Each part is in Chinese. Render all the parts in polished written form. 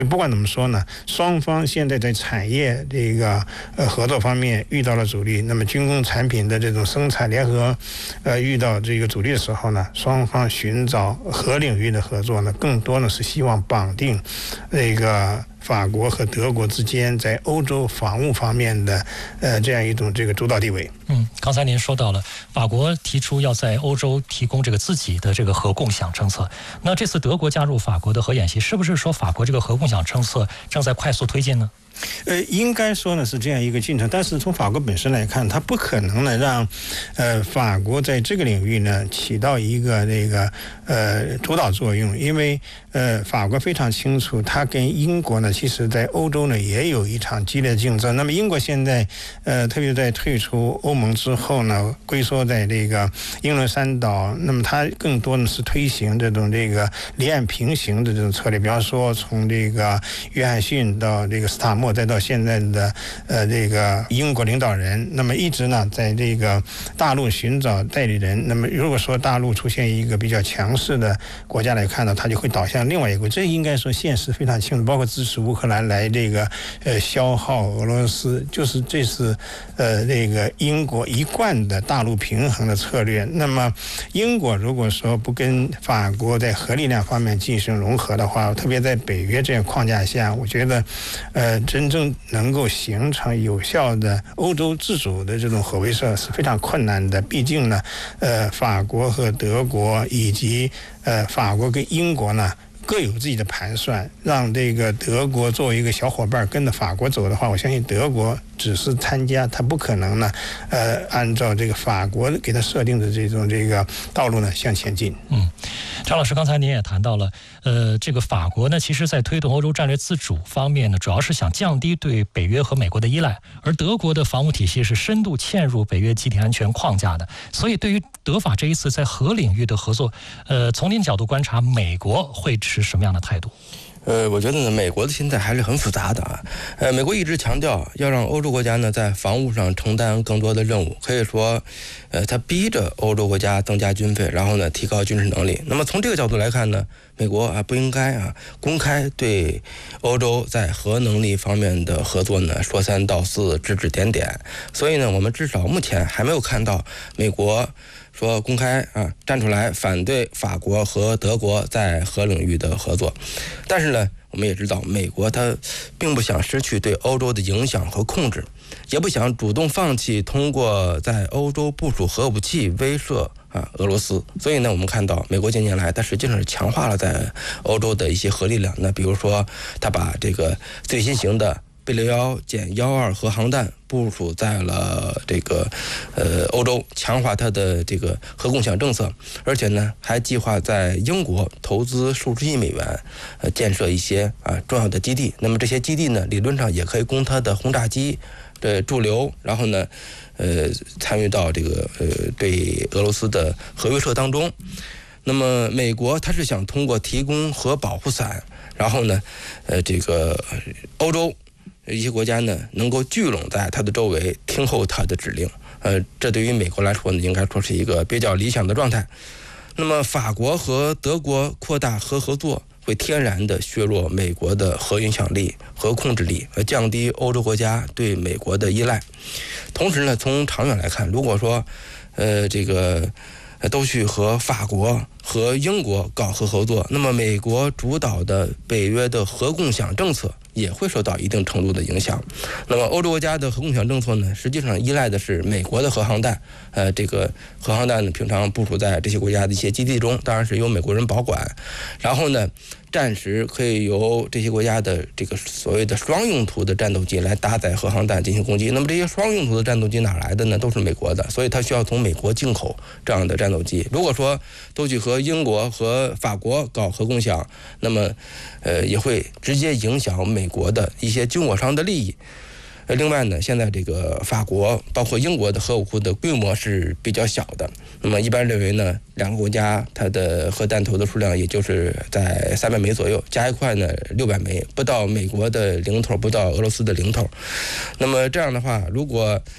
不管怎么说呢，双方现在在产业这个合作方面遇到了阻力，那么军工产品的这种生产联合遇到这个阻力的时候呢，双方寻找核领域的合作呢，更多呢是希望绑定这个法国和德国之间在欧洲防务方面的这样一种这个主导地位。 刚才您说到了法国提出要在欧洲提供这个自己的这个核共享政策，那这次德国加入法国的核演习，是不是说法国这个核共享政策正在快速推进呢？ 应该说呢是这样一个进程，但是从法国本身来看，它不可能呢让法国在这个领域呢起到一个这个主导作用，因为法国非常清楚，它跟英国呢其实在欧洲呢也有一场激烈的竞争。那么英国现在特别在退出欧盟之后呢，龟缩在这个英伦三岛，那么它更多的是推行这种这个离岸平行的这种策略，比方说从这个约翰逊到这个斯塔默，再到现在的这个英国领导人，那么一直呢在这个大陆寻找代理人。那么如果说大陆出现一个比较强势的国家来看呢，它就会倒向另外一个，这应该说现实非常清楚，包括支持乌克兰来这个消耗俄罗斯，就是这是这个英国一贯的大陆平衡的策略。那么英国如果说不跟法国在核力量方面进行融合的话，特别在北约这样框架下，我觉得真正能够形成有效的欧洲自主的这种核威慑是非常困难的。毕竟呢法国和德国以及法国跟英国呢各有自己的盘算，让这个德国作为一个小伙伴跟着法国走的话，我相信德国只是参加，他不可能呢按照这个法国给他设定的这个道路呢向前进。 张老师，刚才您也谈到了这个法国呢其实在推动欧洲战略自主方面呢，主要是想降低对北约和美国的依赖，而德国的防务体系是深度嵌入北约集体安全框架的，所以对于德法这一次在核领域的合作，从您角度观察，美国会持什么样的态度？ 我觉得呢，美国的心态还是很复杂的啊。美国一直强调要让欧洲国家呢在防务上承担更多的任务，可以说，他逼着欧洲国家增加军费，然后呢提高军事能力。那么从这个角度来看呢，美国不应该公开对欧洲在核能力方面的合作呢说三道四，指指点点。所以呢，我们至少目前还没有看到美国说公开站出来反对法国和德国在核领域的合作。但是呢，我们也知道美国它并不想失去对欧洲的影响和控制，也不想主动放弃通过在欧洲部署核武器威慑俄罗斯。所以呢，我们看到美国近年来它实际上是强化了在欧洲的一些核力量。那比如说它把这个最新型的贝61-12核航弹部署在了这个欧洲，强化它的这个核共享政策，而且呢还计划在英国投资数十亿美元建设一些重要的基地。那么这些基地呢，理论上也可以供它的轰炸机的驻留，然后呢参与到这个对俄罗斯的核威慑当中。那么美国它是想通过提供核保护伞，然后呢这个欧洲一些国家呢能够聚拢在它的周围，听候它的指令。这对于美国来说呢，应该说是一个比较理想的状态。那么法国和德国扩大核合作，会天然的削弱美国的核影响力和控制力，降低欧洲国家对美国的依赖。同时呢，从长远来看，如果说这个都去和法国和英国搞核合作，那么美国主导的北约的核共享政策也会受到一定程度的影响。那么欧洲国家的核共享政策呢，实际上依赖的是美国的核航弹。这个核航弹呢，平常部署在这些国家的一些基地中，当然是由美国人保管。然后呢，暂时可以由这些国家的这个所谓的双用途的战斗机来搭载核航弹进行攻击。那么这些双用途的战斗机哪来的呢？都是美国的，所以它需要从美国进口这样的战斗机。如果说都去和英国和法国搞核共享，那么也会直接影响美国的一些军火商的利益。另外呢，现在这个法国包括英国的核武库的规模是比较小的，那么一般认为呢，两个国家它的核弹头的数量也就是在300枚左右，加一块呢600枚，不到美国的零头，不到俄罗斯的零头。那么这样的话，如果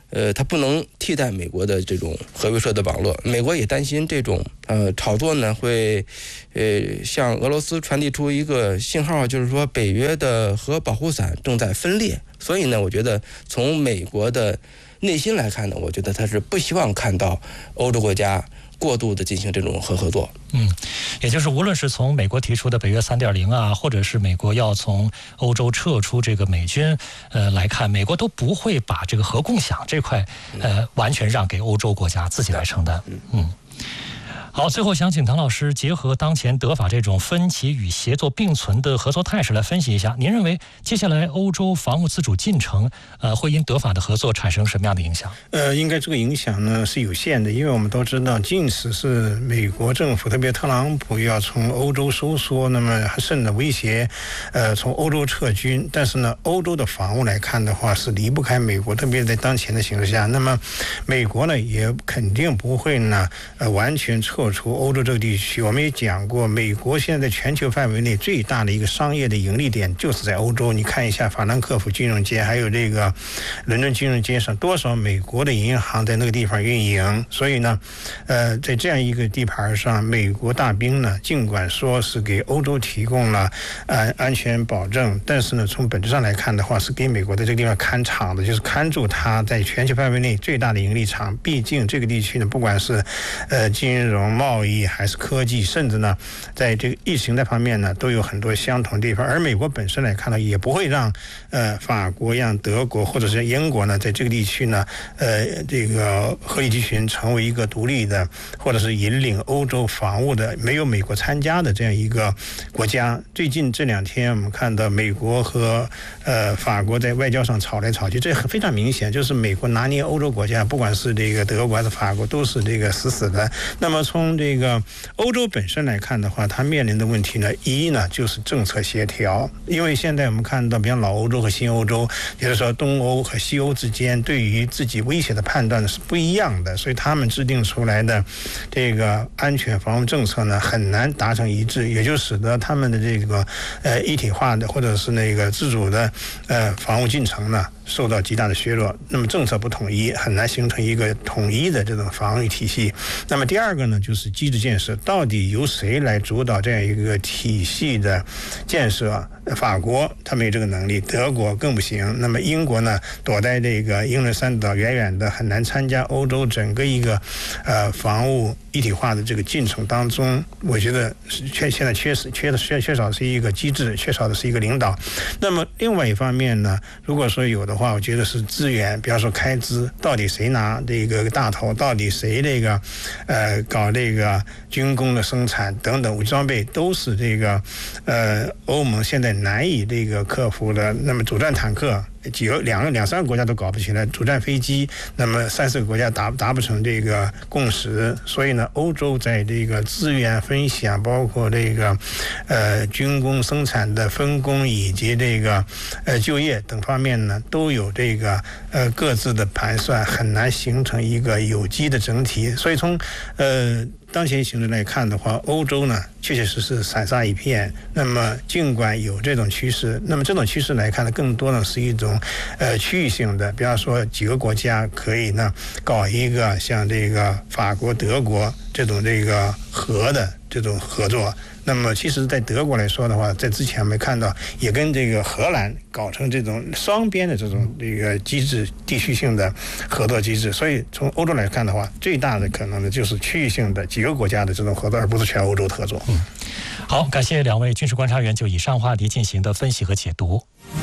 它不能替代美国的这种核威慑的网络。美国也担心这种炒作呢会向俄罗斯传递出一个信号，就是说北约的核保护伞正在分裂。所以呢，我觉得从美国的内心来看呢，我觉得他是不希望看到欧洲国家过度的进行这种核合作。 也就是无论是从美国提出的北约3.0啊，或者是美国要从欧洲撤出这个美军来看，美国都不会把这个核共享这块完全让给欧洲国家自己来承担。好，最后想请唐老师结合当前德法这种分歧与协作并存的合作态势来分析一下，您认为接下来欧洲防务自主进程会因德法的合作产生什么样的影响？ 应该这个影响呢是有限的，因为我们都知道，即使是美国政府，特别特朗普要从欧洲收缩，那么甚至威胁从欧洲撤军，但是呢，欧洲的防务来看的话是离不开美国，特别在当前的形势下，那么美国呢也肯定不会呢完全撤出欧洲这个地区。我们也讲过，美国现在在全球范围内最大的一个商业的盈利点就是在欧洲。你看一下法兰克福金融街，还有这个伦敦金融街上，多少美国的银行在那个地方运营。所以呢，在这样一个地盘上，美国大兵呢，尽管说是给欧洲提供了安全保证，但是呢，从本质上来看的话，是给美国在这个地方看场的，就是看住它在全球范围内最大的盈利场。毕竟这个地区呢，不管是金融、贸易还是科技，甚至呢，在这个意识形态方面呢，都有很多相同的地方。而美国本身来看呢，也不会让法国、让德国或者是英国呢，在这个地区呢，这个鹤立鸡群，成为一个独立的，或者是引领欧洲防务的没有美国参加的这样一个国家。最近这2天，我们看到美国和法国在外交上吵来吵去，这非常明显，就是美国拿捏欧洲国家，不管是这个德国还是法国，都是这个死死的。那么从这个欧洲本身来看的话，它面临的问题呢，一呢就是政策协调，因为现在我们看到，比方老欧洲和新欧洲，也就是说东欧和西欧之间对于自己威胁的判断是不一样的，所以他们制定出来的这个安全防务政策呢，很难达成一致，也就使得他们的这个一体化的或者是那个自主的防务进程呢，受到极大的削弱。那么政策不统一，很难形成一个统一的这种防御体系。那么第二个呢，就是机制建设，到底由谁来主导这样一个体系的建设？法国他没有这个能力，德国更不行。那么英国呢，躲在这个英伦三岛远远的，很难参加欧洲整个一个防务一体化的这个进程当中。我觉得现在缺少是一个机制，缺少的是一个领导。那么另外一方面呢，如果说有的话，我觉得是资源，比方说开支，到底谁拿这个大头，到底谁这个搞这个军工的生产等等武器装备，都是这个欧盟现在难以这个克服的。那么主战坦克两三个国家都搞不起来，主战飞机那么3、4个国家达不成这个共识。所以呢，欧洲在这个资源分享，包括这个军工生产的分工以及这个就业等方面呢，都有这个各自的盘算，很难形成一个有机的整体。所以从当前形势来看的话，欧洲呢确确实实散沙一片。那么尽管有这种趋势，那么这种趋势来看呢，更多呢是一种区域性的，比方说几个国家可以呢搞一个像这个法国、德国这种这个核的这种合作。那么其实在德国来说的话，在之前我们看到也跟这个荷兰搞成这种双边的这种这个机制，地区性的合作机制。所以从欧洲来看的话，最大的可能呢就是区域性的几个国家的这种合作，而不是全欧洲的合作。 好，感谢2位军事观察员就以上话题进行的分析和解读。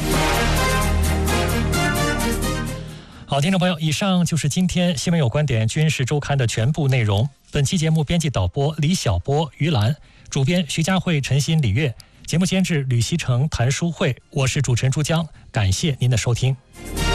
好，听众朋友，以上就是今天《新闻有观点》军事周刊的全部内容。本期节目编辑导播李晓波、于兰，主编徐佳慧、陈鑫、李月，节目监制吕希成、谭淑慧，我是主持人朱江，感谢您的收听。